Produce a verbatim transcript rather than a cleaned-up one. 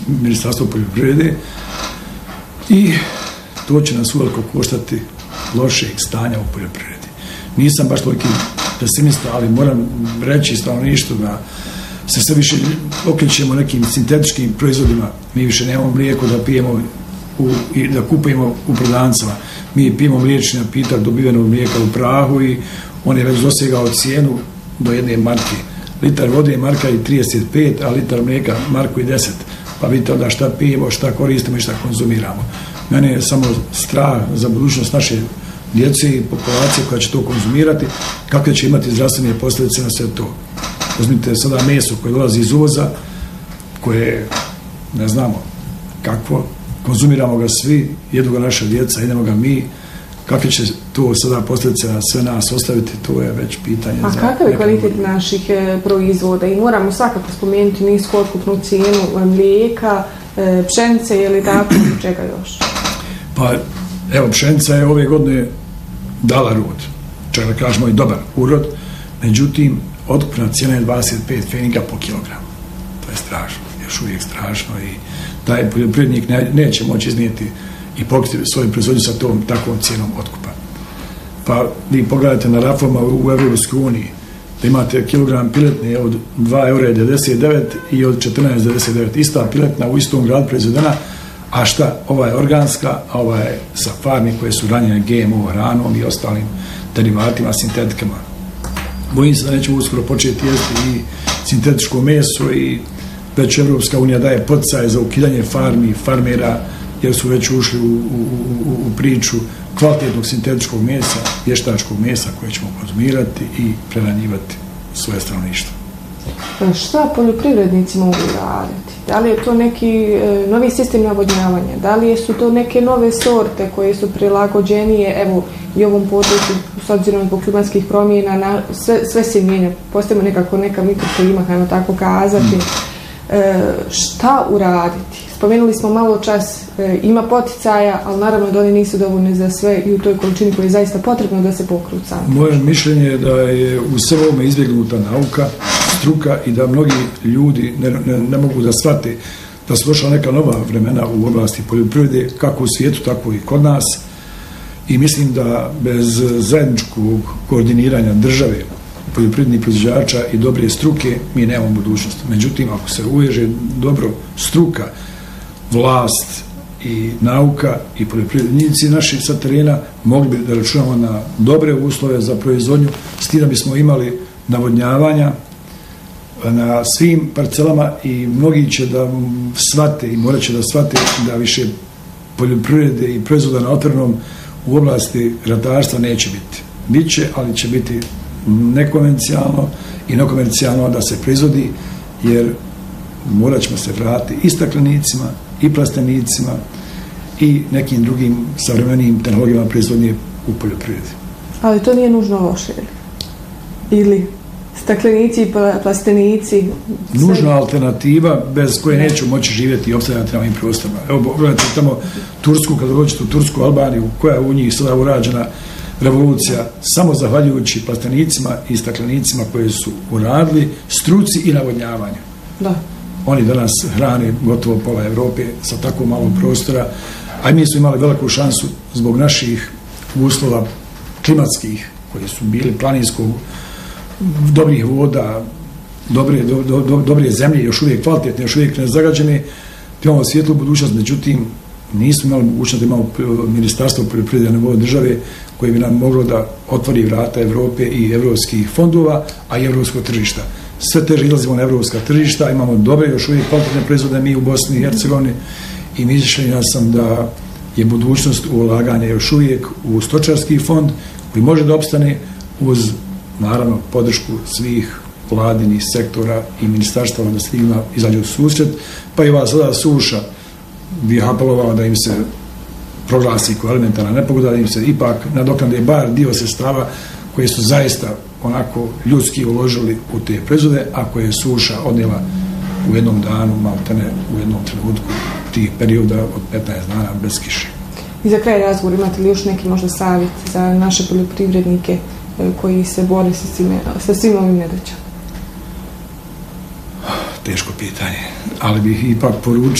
Ministarstvo poljoprivrede i to će nas uveliko koštati lošeg stanja u poljoprivredi. Nisam baš toliki pesimista, ali moram reći stanovništvu da se sve više okrećemo nekim sintetičkim proizvodima. Mi više nemamo mlijeko da pijemo u, i da kupujemo u prodavnicama. Mi pijemo mliječni napitak dobivenog mlijeka u prahu i on je već dosegao cijenu do jedne marke. Litar vode marka i trideset pet, a litar mlijeka marku i deset. Pa vidite onda šta pijemo, šta koristimo i šta konzumiramo. Mene je samo strah za budućnost naše djece i populacije koja će to konzumirati, kakve će imati zdravstvene posljedice na sve to. Uzmite sada meso koje dolazi iz uvoza, koje ne znamo kakvo, konzumiramo ga svi, jedu ga naša djeca, jedemo ga mi, kakve će to sada posljedice na sve nas ostaviti, to je već pitanje. A kakav je kvalitet naših e, proizvoda? I moramo svakako spomenuti nisku otkupnu cijenu mlijeka, e, pšenice ili tako, čega još? Pa, evo, pšenica je ove godine dala rod, čak da kažemo i dobar urod, međutim, otkupna cijena je dvadeset pet pfeniga po kilogramu. To je strašno, još uvijek strašno i taj poljoprivrednik ne, neće moći iznijeti i pokriti svoju proizvodnju sa tom takvom cijenom otkupa. Pa vi pogledajte na rafama u Evropskoj uniji da imate kilogram piletne od dva eura devedeset devet i od četrnaest devedeset devet. Ista piletna u istom gradu proizvedena, a šta? Ova je organska, a ova je sa farmi koje su ranjene G M O hranom i ostalim derivatima, sintetikama. Bojim se da nećemo uskoro početi jesti i sintetičko meso i već Evropska unija daje poticaje za ukidanje farmi, farmera, jer su već ušli u, u, u, u priču kvalitetnog sintetičkog mesa, vještačkog mesa koje ćemo konzumirati i prehranjivati svoje stanovništvo. Šta poljoprivrednici mogu raditi? Da li je to neki e, novi sistem navodnjavanja? Da li su to neke nove sorte koje su prilagođenije, evo, i ovom području, s obzirom zbog klimatskih promjena, na, sve, sve se mijenja, postajemo nekako neka mikroklima, hajmo tako kazati. E, šta uraditi? Spomenuli smo malo čas, e, ima poticaja, ali naravno da oni nisu dovoljni za sve i u toj količini koja je zaista potrebno da se pokruca. Moje mišljenje je da je u sve ovome izbjegnuta nauka, struka i da mnogi ljudi ne, ne, ne mogu da shvate da su došla neka nova vremena u oblasti poljoprivrede, kako u svijetu, tako i kod nas. I mislim da bez zajedničkog koordiniranja države, poljoprivrednih proizvođača i dobre struke mi nemamo budućnost. Međutim, ako se uveže dobro struka, vlast i nauka i poljoprivrednici naši sa terena, mogli bi da računamo na dobre uslove za proizvodnju, s tim da bismo imali navodnjavanja na svim parcelama i mnogi će da shvate i morat će da shvate da više poljoprivrede i proizvoda na otvorenom u oblasti ratarstva neće biti. Biće, ali će biti nekonvencijalno i nekomercijalno da se proizvodi, jer morat ćemo se vratiti i staklenicima i plastenicima i nekim drugim savremenim tehnologijama proizvodnje u poljoprivredi. Ali to nije nužno loše. Ili staklenici i plastenici. Nužna alternativa bez koje neću moći živjeti i opstajati na ovim prostorima. Evo, gledajte tamo Tursku, kada dođete u Tursku, Albaniju, koja je u njih sada urađena revolucija, samo zahvaljujući plastenicima i staklenicima koje su uradili, struci i navodnjavanju. Da. Oni danas hrane gotovo pola Evrope sa tako malo prostora, a mi su imali veliku šansu zbog naših uslova klimatskih, koji su bili planinskog, dobrih voda, dobre, do, do, dobre zemlje, još uvijek kvalitetne, još uvijek nezagađene, imamo svijetlu budućnost, međutim, nismo imali mogućnost da imamo ministarstvo poljoprivrede na nivou države koje bi nam moglo da otvori vrata Evrope i evropskih fondova, a i evropskog tržišta. Sve teže izlazimo na evropska tržišta, imamo dobre, još uvijek kvalitetne proizvode mi u Bosni i Hercegovini i mišljenja sam da je budućnost ulaganja još uvijek u stočarski fond koji može da opstane uz, naravno, podršku svih vladinih sektora i ministarstva da se njima izađe u susret, pa i ova sada suša bi apelovao da im se proglasi kao elementarna nepogoda, da im se ipak nadoknade bar dio sredstava koje su zaista onako ljudski uložili u te proizvode, a koje je suša odnijela u jednom danu, maltene u jednom trenutku tih perioda od petnaest dana bez kiše. I za kraj razgovora, imate li još neki možda savjet za naše poljoprivrednike koji se bore sa svim, sa svim ovim nedaćama? Teško pitanje, ali bih ipak poručio